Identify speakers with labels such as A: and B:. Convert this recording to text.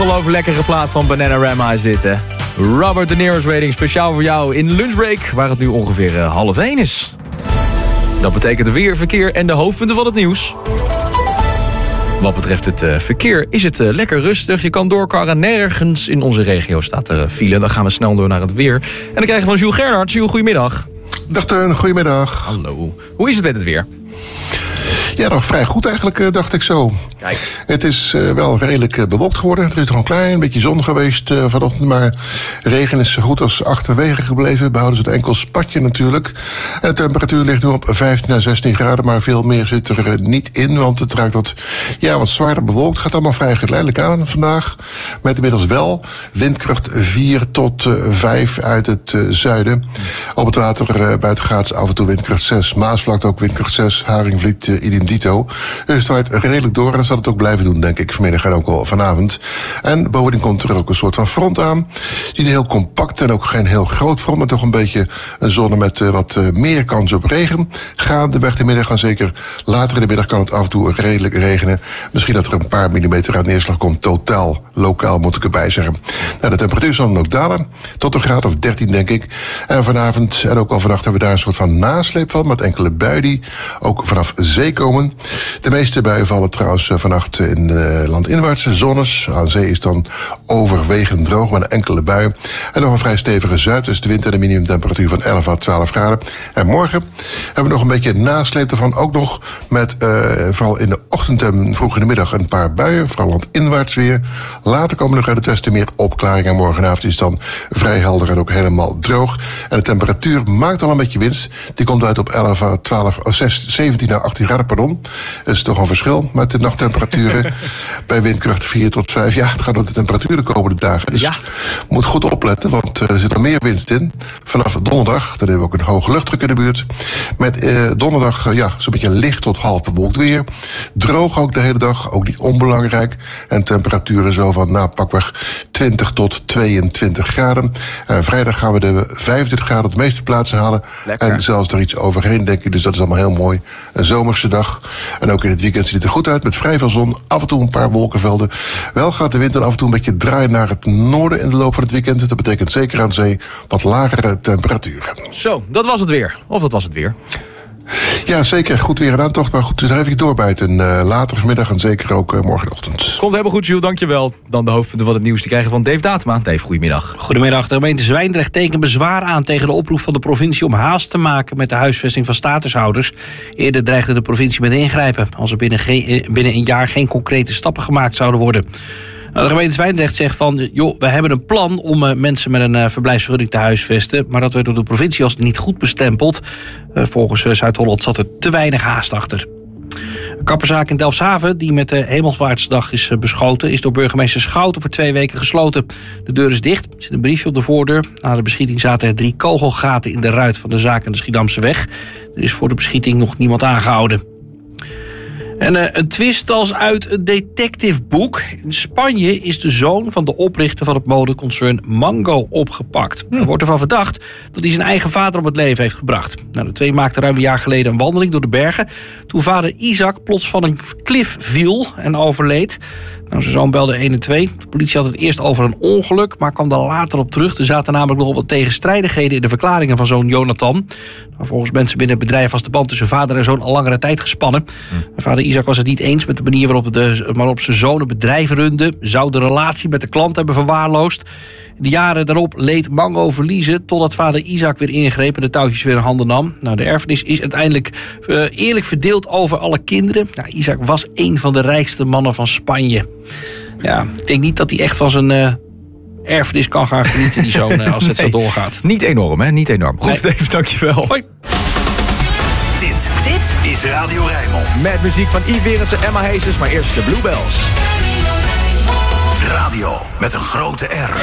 A: Over lekkere plaat van Bananarama is dit, hè. Robert De Niro's Waiting, speciaal voor jou in lunchbreak, waar het nu ongeveer 12:30 is. Dat betekent weer, verkeer en de hoofdpunten van het nieuws. Wat betreft het verkeer is het lekker rustig. Je kan doorkarren, nergens in onze regio staat er file. Dan gaan we snel door naar het weer. En dan krijgen we van Jules Gerhardt. Jules, goedemiddag.
B: Dag Teun, goedemiddag.
A: Hallo. Hoe is het met het weer?
B: Ja, nog vrij goed eigenlijk, dacht ik zo.
A: Kijk.
B: Het is wel redelijk bewolkt geworden. Er is nog een klein beetje zon geweest vanochtend, maar regen is zo goed als achterwege gebleven. Behouden ze het enkel spatje natuurlijk. En de temperatuur ligt nu op 15 à 16 graden, maar veel meer zit er niet in, want het ruikt wat zwaarder bewolkt. Het gaat allemaal vrij geleidelijk aan vandaag. Met inmiddels wel windkracht 4 tot 5 uit het zuiden. Op het water buitengaats af en toe windkracht 6. Maasvlakte ook windkracht 6. Haringvliet idem dito. Dus het waait redelijk door en dat zal het ook blijven doen, denk ik, vanmiddag en ook al vanavond. En bovendien komt er ook een soort van front aan. Niet heel compact en ook geen heel groot front, maar toch een beetje een zone met wat meer kans op regen. Gaandeweg de middag en zeker later in de middag kan het af en toe redelijk regenen. Misschien dat er een paar millimeter aan neerslag komt, totaal, lokaal moet ik erbij zeggen. Nou, de temperatuur zal dan ook dalen, tot een graad of 13 denk ik. En vanavond en ook al vannacht hebben we daar een soort van nasleep van, met enkele buien die ook vanaf zee komen. De meeste buien vallen trouwens vannacht in landinwaartse zones. Aan zee is dan overwegend droog, maar een enkele bui. En nog een vrij stevige zuidwestenwind en een minimumtemperatuur van 11 à 12 graden. En morgen hebben we nog een beetje nasleep ervan. Ook nog met vooral in de ochtend en vroeg in de middag een paar buien. Vooral landinwaarts weer. Later komen nog uit het westen meer opklaringen. Morgenavond is het dan vrij helder en ook helemaal droog. En de temperatuur maakt al een beetje winst. Die komt uit op 11 à 12, 17 à 18 graden, pardon. Dat is toch een verschil met de nachttemperaturen. Bij windkracht 4 tot 5. Ja, het gaat om de temperatuur de komende dagen. Dus moet goed opletten, want er zit er meer winst in. Vanaf donderdag, dan hebben we ook een hoge luchtdruk in de buurt. Met donderdag, zo'n beetje licht tot half bewolkt weer. Droog ook de hele dag, ook niet onbelangrijk. En temperaturen zo van, pakweg 20 tot 22 graden. Vrijdag gaan we de 25 graden op de meeste plaatsen halen. Lekker. En zelfs er iets overheen, denk ik. Dus dat is allemaal heel mooi. Een zomerse dag. En ook in het weekend ziet het er goed uit, met vrij veel zon. Af en toe een paar wolkenvelden. Wel gaat de wind dan af en toe een beetje draaien naar het noorden in de loop van het weekend. Dat betekent zeker aan zee wat lagere temperaturen.
A: Zo, dat was het weer. Of dat was het weer.
B: Ja, zeker. Goed weer en aantocht. Maar goed, dus daar even doorbijten. Later vanmiddag en zeker ook morgenochtend.
A: Komt helemaal goed, Jules. Dankjewel. Dan de hoofdpunten van het nieuws te krijgen van Dave Datema. Dave, goedemiddag.
C: Goedemiddag. De gemeente Zwijndrecht tekent bezwaar aan tegen de oproep van de provincie om haast te maken met de huisvesting van statushouders. Eerder dreigde de provincie met ingrijpen als er binnen een jaar geen concrete stappen gemaakt zouden worden. De gemeente Zwijndrecht zegt van, we hebben een plan om mensen met een verblijfsvergunning te huisvesten, maar dat werd door de provincie als niet goed bestempeld. Volgens Zuid-Holland zat er te weinig haast achter. Een kapperszaak in Delfshaven, die met de Hemelvaartsdag is beschoten, is door burgemeester Schouten voor 2 weken gesloten. De deur is dicht, er zit een briefje op de voordeur. Na de beschieting zaten er 3 kogelgaten in de ruit van de zaak aan de Schiedamse weg. Er is voor de beschieting nog niemand aangehouden. En een twist als uit een detectiveboek. In Spanje is de zoon van de oprichter van het modeconcern Mango opgepakt. Er wordt ervan verdacht dat hij zijn eigen vader om het leven heeft gebracht. De twee maakten ruim een jaar geleden een wandeling door de bergen, toen vader Isaac plots van een klif viel en overleed. Zijn zoon belde 112. De politie had het eerst over een ongeluk, maar kwam daar later op terug. Er zaten namelijk nogal wat tegenstrijdigheden in de verklaringen van zoon Jonathan. Volgens mensen binnen het bedrijf was de band tussen vader en zoon al langere tijd gespannen. Vader Isaac was het niet eens met de manier waarop zijn zoon het bedrijf runde. Zou de relatie met de klant hebben verwaarloosd. De jaren daarop leed Mango verliezen, totdat vader Isaac weer ingreep en de touwtjes weer in handen nam. De erfenis is uiteindelijk eerlijk verdeeld over alle kinderen. Isaac was een van de rijkste mannen van Spanje. Ja, ik denk niet dat hij echt van zijn erfenis kan gaan genieten, die zoon, als het zo doorgaat.
A: Niet enorm, hè? Niet enorm. Goed, Dave, dankjewel.
C: Hoi.
D: Dit is Radio Rijnmond.
A: Met muziek van Yves Berendsen, Emma Hazes, maar eerst de Bluebells.
D: Radio met een grote R.